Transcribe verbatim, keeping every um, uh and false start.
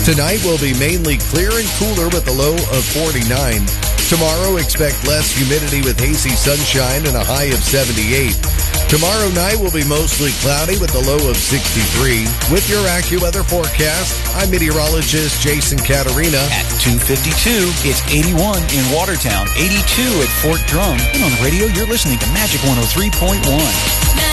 Tonight will be mainly clear and cooler with a low of forty-nine. Tomorrow, expect less humidity with hazy sunshine and a high of seventy-eight. Tomorrow night will be mostly cloudy with a low of sixty-three. With your AccuWeather forecast, I'm meteorologist Jason Caterina. At two fifty-two, it's eighty-one in Watertown, eighty-two at Fort Drum. And on the radio, you're listening to Magic one oh three point one.